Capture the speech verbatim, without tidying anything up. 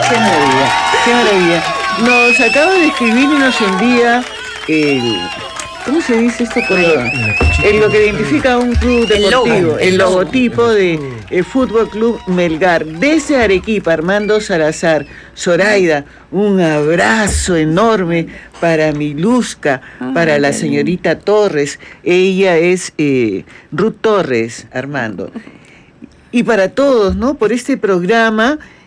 qué maravilla, qué maravilla. Nos acaba de escribir y nos envía el... ¿Cómo se dice esto? Por lo, en lo que identifica a un club deportivo, el, el logotipo de el Fútbol Club Melgar. Desde Arequipa, Armando Salazar. Zoraida, un abrazo enorme para Miluska, para la señorita Torres. Ella es eh, Ruth Torres, Armando. Y para todos, ¿no? Por este programa